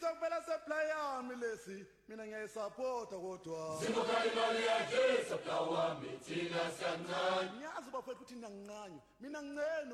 sakuvela supply yami lesi mina ngiyayisupporta kodwa Sibuka imali yakhe supply wami thina siyancane ngiyazi bafethu ukuthi ngiyanqanywa mina ngicela